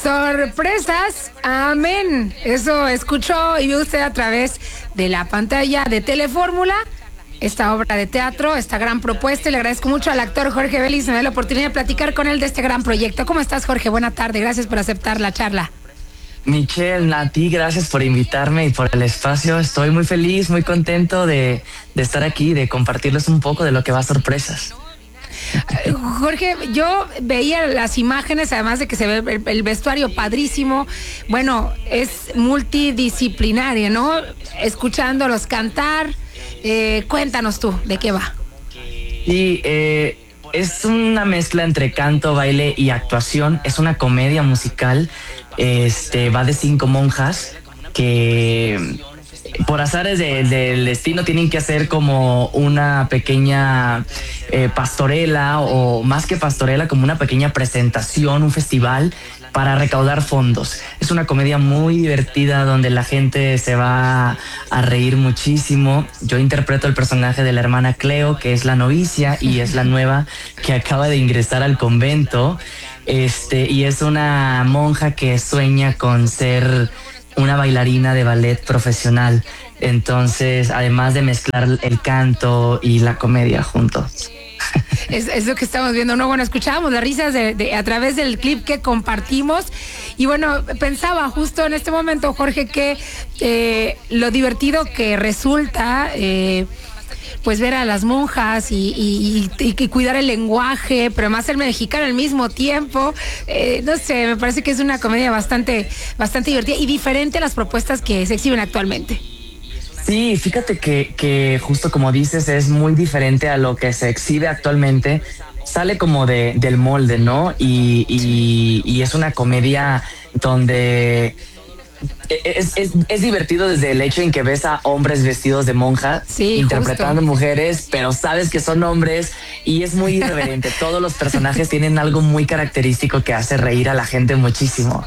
Sorpresas, amén. Eso escuchó y vio usted a través de la pantalla de Telefórmula. Esta obra de teatro, esta gran propuesta, y le agradezco mucho al actor Jorge Vélez. Me da la oportunidad de platicar con él de este gran proyecto. ¿Cómo estás, Jorge? Buena tarde, gracias por aceptar la charla. Michelle, a ti gracias por invitarme y por el espacio. Estoy muy feliz, muy contento de estar aquí, de compartirles un poco de lo que va a Sorpresas. Jorge, yo veía las imágenes, además de que se ve el vestuario padrísimo. Bueno, es multidisciplinario, ¿no? Escuchándolos cantar. Cuéntanos tú, ¿de qué va? Sí, es una mezcla entre canto, baile y actuación. Es una comedia musical. Va de 5 monjas que por azares del destino tienen que hacer como una pequeña pastorela, o más que pastorela, como una pequeña presentación, un festival para recaudar fondos. Es una comedia muy divertida donde la gente se va a reír muchísimo. Yo interpreto el personaje de la hermana Cleo, que es la novicia y es la nueva que acaba de ingresar al convento. Y es una monja que sueña con ser una bailarina de ballet profesional. Entonces, además de mezclar el canto y la comedia juntos. Es lo que estamos viendo, ¿no? Bueno, escuchábamos las risas a través del clip que compartimos. Y bueno, pensaba justo en este momento, Jorge, que lo divertido que resulta pues ver a las monjas y cuidar el lenguaje, pero más el mexicano al mismo tiempo. No sé, me parece que es una comedia bastante divertida y diferente a las propuestas que se exhiben actualmente. Sí, fíjate que justo como dices, es muy diferente a lo que se exhibe actualmente. Sale como del molde, ¿no? Y es una comedia donde es divertido desde el hecho en que ves a hombres vestidos de monja, sí, interpretando justo mujeres, pero sabes que son hombres, y es muy irreverente. Todos los personajes tienen algo muy característico que hace reír a la gente muchísimo.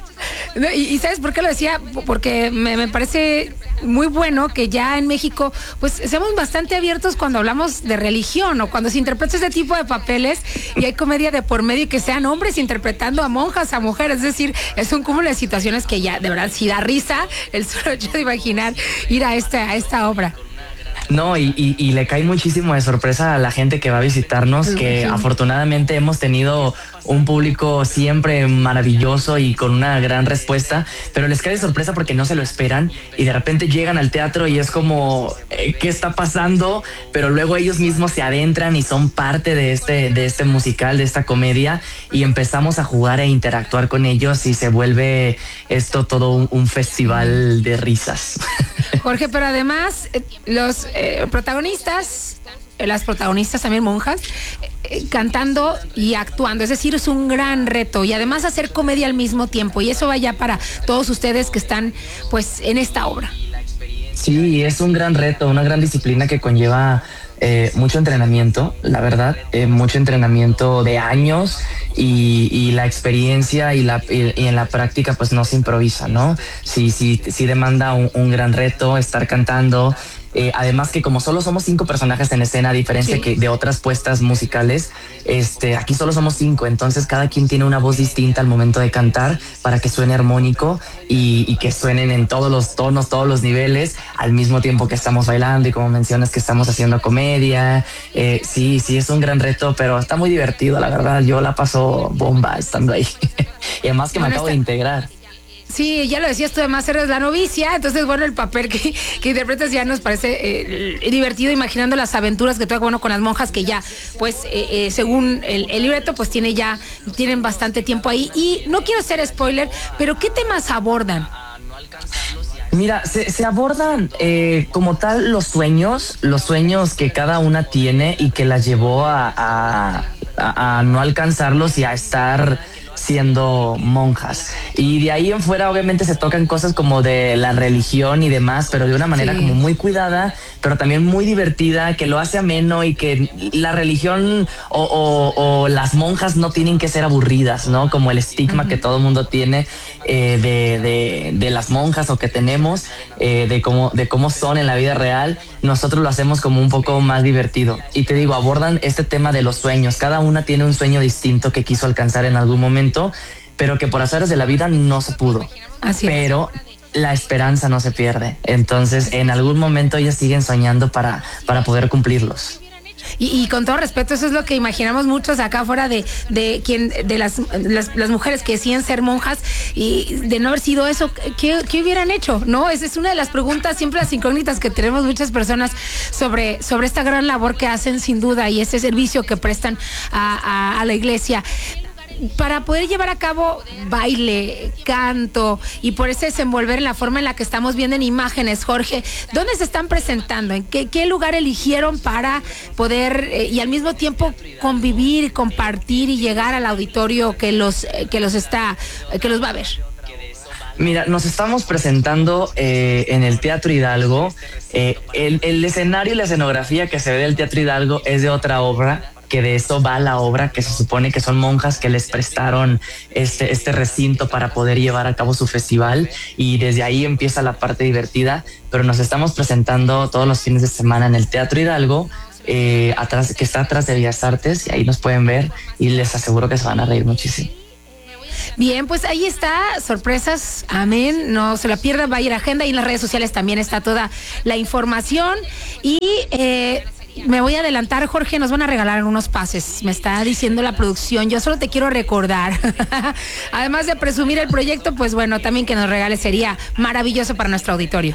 ¿Y sabes por qué lo decía? Porque me parece muy bueno que ya en México pues seamos bastante abiertos cuando hablamos de religión, o cuando se interpreta ese tipo de papeles y hay comedia de por medio, y que sean hombres interpretando a monjas, a mujeres. Es decir, es un cúmulo de situaciones que ya de verdad sí da risa el solo hecho de imaginar ir a esta obra. No, y le cae muchísimo de sorpresa a la gente que va a visitarnos, que afortunadamente hemos tenido un público siempre maravilloso y con una gran respuesta, pero les cae de sorpresa porque no se lo esperan y de repente llegan al teatro y es como, ¿qué está pasando? Pero luego ellos mismos se adentran y son parte de este musical, de esta comedia, y empezamos a jugar e interactuar con ellos y se vuelve esto todo un festival de risas. Jorge, pero además los protagonistas, las protagonistas también monjas, cantando y actuando, es decir, es un gran reto, y además hacer comedia al mismo tiempo, y eso va ya para todos ustedes que están pues en esta obra. Sí, es un gran reto, una gran disciplina que conlleva mucho entrenamiento, la verdad, mucho entrenamiento de años, y la experiencia y en la práctica pues no se improvisa, ¿no? Sí demanda un gran reto estar cantando. Además que como solo somos 5 personajes en escena, a diferencia que de otras puestas musicales, aquí solo somos 5, entonces cada quien tiene una voz distinta al momento de cantar para que suene armónico y que suenen en todos los tonos, todos los niveles, al mismo tiempo que estamos bailando, y como mencionas que estamos haciendo comedia. Sí, es un gran reto, pero está muy divertido, la verdad. Yo la paso bomba estando ahí. Y además que me acabo de integrar. Sí, ya lo decías tú, además eres la novicia, entonces bueno, el papel que interpretas ya nos parece divertido, imaginando las aventuras que trae, bueno, con las monjas, que ya pues según el libreto pues tienen bastante tiempo ahí. Y no quiero ser spoiler, pero ¿qué temas abordan? Mira, se abordan como tal los sueños que cada una tiene y que las llevó a no alcanzarlos y a estar siendo monjas. Y de ahí en fuera obviamente se tocan cosas como de la religión y demás, pero de una manera como muy cuidada, pero también muy divertida, que lo hace ameno, y que la religión o las monjas no tienen que ser aburridas, ¿no? Como el estigma que todo el mundo tiene de las monjas, o que tenemos de cómo son en la vida real. Nosotros lo hacemos como un poco más divertido. Y te digo, abordan este tema de los sueños. Cada una tiene un sueño distinto que quiso alcanzar en algún momento, pero que por azares de la vida no se pudo. Así es. Pero la esperanza no se pierde. Entonces, en algún momento ellas siguen soñando para poder cumplirlos. Y con todo respeto, eso es lo que imaginamos muchos acá afuera de las mujeres que deciden ser monjas, y de no haber sido eso, ¿qué hubieran hecho? ¿No? Esa es una de las preguntas, siempre las incógnitas que tenemos muchas personas sobre esta gran labor que hacen, sin duda, y ese servicio que prestan a la iglesia. Para poder llevar a cabo baile, canto y por ese desenvolver en la forma en la que estamos viendo en imágenes, Jorge, ¿dónde se están presentando? ¿En qué lugar eligieron para poder y al mismo tiempo convivir, compartir y llegar al auditorio que los va a ver? Mira, nos estamos presentando en el Teatro Hidalgo. El escenario y la escenografía que se ve del Teatro Hidalgo es de otra obra, que de eso va la obra, que se supone que son monjas que les prestaron este recinto para poder llevar a cabo su festival, y desde ahí empieza la parte divertida. Pero nos estamos presentando todos los fines de semana en el Teatro Hidalgo, atrás, que está atrás de Bellas Artes, y ahí nos pueden ver y les aseguro que se van a reír muchísimo. Bien, pues ahí está, sorpresas, amén, no se la pierda, va a ir a agenda, y en las redes sociales también está toda la información. Y me voy a adelantar, Jorge, nos van a regalar unos pases, me está diciendo la producción. Yo solo te quiero recordar, además de presumir el proyecto, pues bueno, también que nos regales sería maravilloso para nuestro auditorio.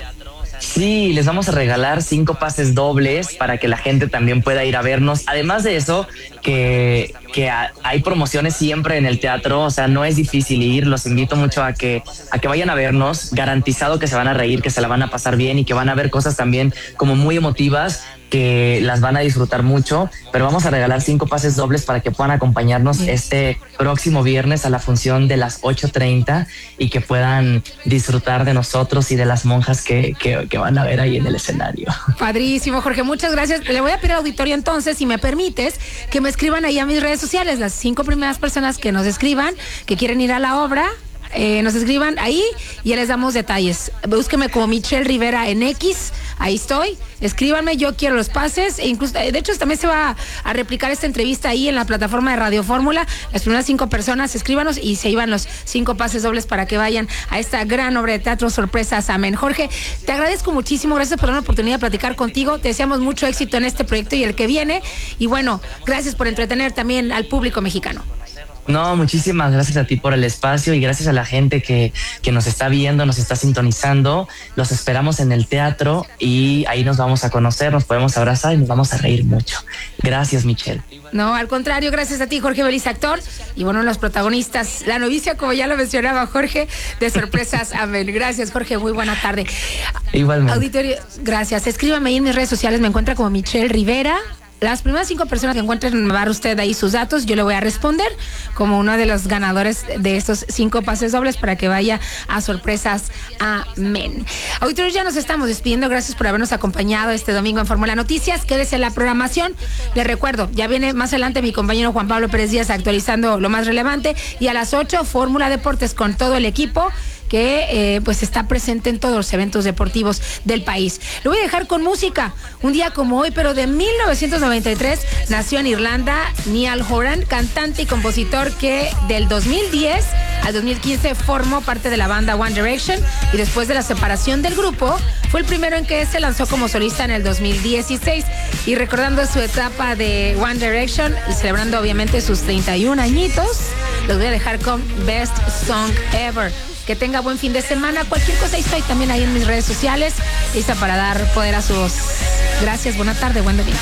Sí, les vamos a regalar 5 pases dobles para que la gente también pueda ir a vernos. Además de eso, que hay promociones siempre en el teatro, o sea, no es difícil ir. Los invito mucho a que vayan a vernos. Garantizado que se van a reír, que se la van a pasar bien y que van a ver cosas también como muy emotivas, que las van a disfrutar mucho. Pero vamos a regalar 5 pases dobles para que puedan acompañarnos este próximo viernes a la función de las 8:30 y que puedan disfrutar de nosotros y de las monjas que van a ver ahí en el escenario. Padrísimo, Jorge, muchas gracias. Le voy a pedir al auditorio entonces, si me permites, que me escriban ahí a mis redes sociales, las 5 primeras personas que nos escriban, que quieren ir a la obra. Nos escriban ahí y ya les damos detalles. Búsqueme como Michelle Rivera en X, ahí estoy. Escríbanme, yo quiero los pases. E incluso, de hecho, también se va a replicar esta entrevista ahí en la plataforma de Radio Fórmula. Las primeras 5 personas, escríbanos y se llevan los 5 pases dobles para que vayan a esta gran obra de teatro, Sorpresas, amén. Jorge, te agradezco muchísimo, gracias por dar la oportunidad de platicar contigo. Te deseamos mucho éxito en este proyecto y el que viene. Y bueno, gracias por entretener también al público mexicano. No, muchísimas gracias a ti por el espacio y gracias a la gente que nos está viendo, nos está sintonizando. Los esperamos en el teatro y ahí nos vamos a conocer, nos podemos abrazar y nos vamos a reír mucho. Gracias, Michelle. No, al contrario, gracias a ti, Jorge Beliz, actor. Y bueno, los protagonistas, la novicia, como ya lo mencionaba Jorge, de Sorpresas, amén. Gracias, Jorge, muy buena tarde. Igualmente. Auditorio, gracias. Escríbame ahí en mis redes sociales, me encuentra como Michelle Rivera. Las primeras 5 personas que encuentren, me va a dar usted ahí sus datos, yo le voy a responder como uno de los ganadores de estos 5 pases dobles para que vaya a Sorpresas, amén. Auditores, ya nos estamos despidiendo, gracias por habernos acompañado este domingo en Fórmula Noticias. Quédese en la programación, les recuerdo, ya viene más adelante mi compañero Juan Pablo Pérez Díaz actualizando lo más relevante, y a las 8 Fórmula Deportes con todo el equipo que pues está presente en todos los eventos deportivos del país. Lo voy a dejar con música. Un día como hoy, pero de 1993, nació en Irlanda Niall Horan, cantante y compositor que del 2010 al 2015 formó parte de la banda One Direction, y después de la separación del grupo fue el primero en que se lanzó como solista en el 2016. Y recordando su etapa de One Direction y celebrando obviamente sus 31 añitos, los voy a dejar con Best Song Ever. Que tenga buen fin de semana. Cualquier cosa, estoy también ahí en mis redes sociales, lista para dar poder a su voz. Gracias, buena tarde, buen domingo.